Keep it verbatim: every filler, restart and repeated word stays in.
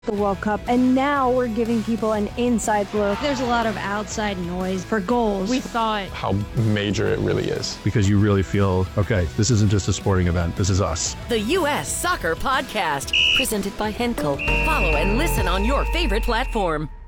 the World Cup, and now we're giving people an inside look. There's a lot of outside noise for goals. We thought how major it really is. Because you really feel, okay, this isn't just a sporting event, this is us. The U S Soccer Podcast, presented by Henkel. Follow and listen on your favorite platform.